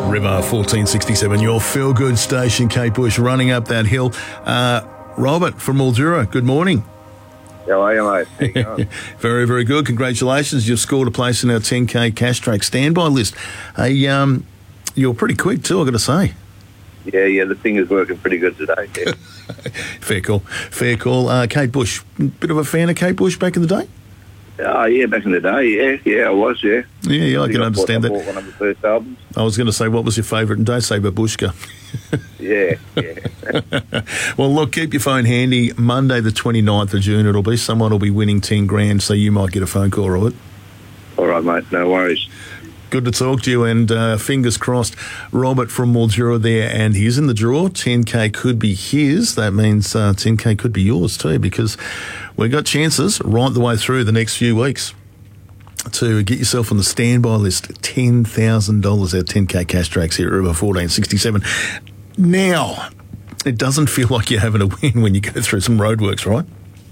River 1467, your feel-good station. Kate Bush running up that hill. Robert from Mildura, good morning. How are you, mate? How you going? Very, very good. Congratulations. You've scored a place in our 10K Cash Track standby list. Hey, you're pretty quick too, I've got to say. Yeah, the thing is working pretty good today. Yeah. Fair call. Kate Bush, bit of a fan of Kate Bush back in the day? Yeah, back in the day, yeah, I was, yeah. Yeah, I can understand that. I bought one of the first albums. I was going to say, what was your favourite? And don't say Babushka. Yeah. Well, look, keep your phone handy. Monday the 29th of June it'll be. Someone will be winning 10 grand, so you might get a phone call, Robert. All right, mate, no worries. Good to talk to you, and fingers crossed, Robert from Mildura there, and he's in the draw. 10K could be his. That means 10K could be yours too, because we've got chances right the way through the next few weeks to get yourself on the standby list. $10,000 our 10K Cash Tracks here at River 1467. Now, it doesn't feel like you're having a win when you go through some roadworks, right?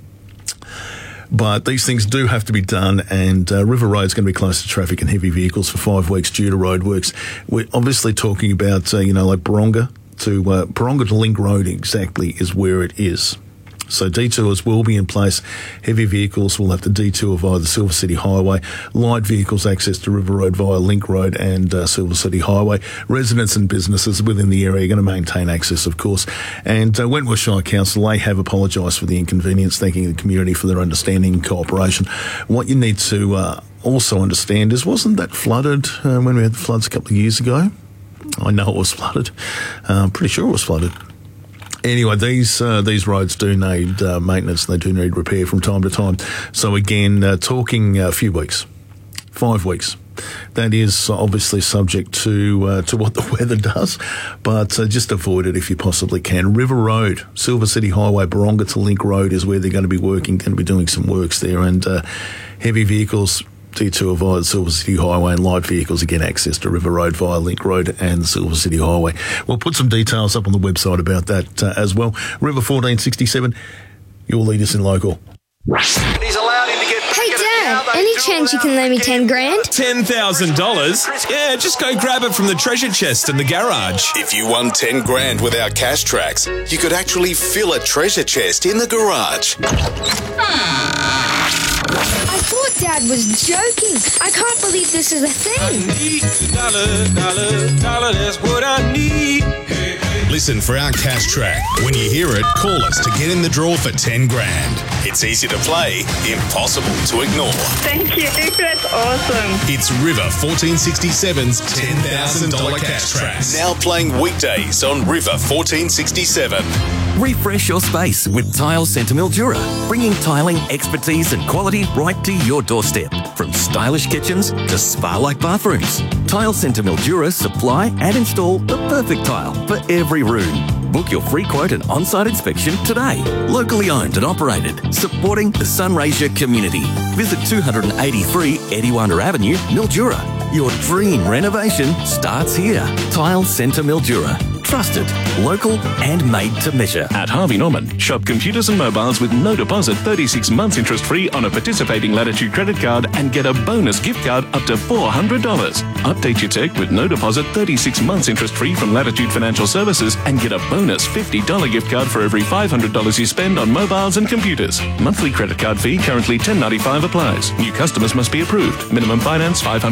But these things do have to be done, and River Road's going to be closed to traffic and heavy vehicles for 5 weeks due to roadworks. We're obviously talking about, like Baronga to Link Road exactly is where it is. So detours will be in place. Heavy vehicles will have to detour via the Silver City Highway. Light vehicles access to River Road via Link Road and Silver City Highway. Residents and businesses within the area are going to maintain access, of course. And Wentworth Shire Council, they have apologised for the inconvenience, thanking the community for their understanding and cooperation. What you need to also understand is, wasn't that flooded when we had the floods a couple of years ago? I know it was flooded. I'm pretty sure it was flooded. Anyway, these roads do need maintenance. They do need repair from time to time. So again, talking a few weeks, 5 weeks. That is obviously subject to what the weather does, but just avoid it if you possibly can. River Road, Silver City Highway, Baronga to Link Road is where they're going to be working, going to be doing some works there, and heavy vehicles detour via the Silver City Highway, and light vehicles again access to River Road via Link Road and the Silver City Highway. We'll put some details up on the website about that as well. River 1467, your leaders in local. He's allowed him to get. Hey Dad, any chance you can lend me 10 grand? $10,000? Yeah, just go grab it from the treasure chest in the garage. If you won 10 grand with our Cash Tracks, you could actually fill a treasure chest in the garage. I thought Dad was joking. I can't believe this is a thing. Dollar, that's what I need. Listen for our Cash Track. When you hear it, call us to get in the draw for 10 grand. It's easy to play, impossible to ignore. Thank you. That's awesome. It's River 1467's $10,000 Cash Tracks. Now playing weekdays on River 1467. Refresh your space with Tile Centre Mildura, bringing tiling expertise and quality right to your doorstep. From stylish kitchens to spa-like bathrooms, Tile Centre Mildura supply and install the perfect tile for every room. Book your free quote and on-site inspection today. Locally owned and operated, supporting the Sunraysia community. Visit 283 Ediwana Avenue, Mildura. Your dream renovation starts here. Tile Centre Mildura. Trusted, local and made to measure. At Harvey Norman, shop computers and mobiles with no deposit, 36 months interest free on a participating Latitude credit card and get a bonus gift card up to $400. Update your tech with no deposit, 36 months interest free from Latitude Financial Services and get a bonus $50 gift card for every $500 you spend on mobiles and computers. Monthly credit card fee currently $10.95 applies. New customers must be approved. Minimum finance $500.